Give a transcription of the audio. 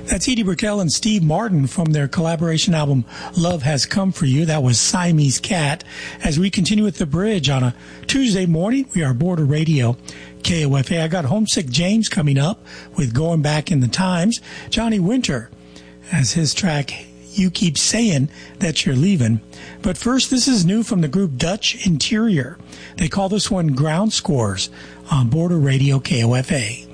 That's Edie Brickell and Steve Martin from their collaboration album, Love Has Come For You. That was Siamese Cat. As we continue with The Bridge on a Tuesday morning, we are Border Radio, KOFA. I got Homesick James coming up with Going Back in the Times. Johnny Winter as his track, You Keep Saying That You're Leaving. But first, this is new from the group Dutch Interior. They call this one Ground Scores on Border Radio, KOFA.